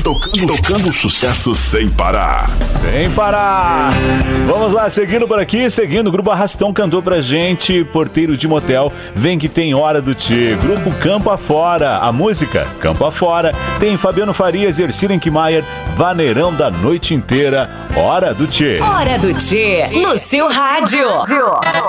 Tocando sucesso sem parar. Sem parar. Vamos lá, seguindo por aqui, seguindo. O Grupo Arrastão cantou pra gente Porteiro de Motel, Vem Que Tem Hora do Tchê. Grupo Campo Afora, a música Campo Afora. Tem Fabiano Farias, Ercílio Enquimayer, Vaneirão da Noite Inteira, Hora do Tchê. Hora do Tchê, no seu rádio.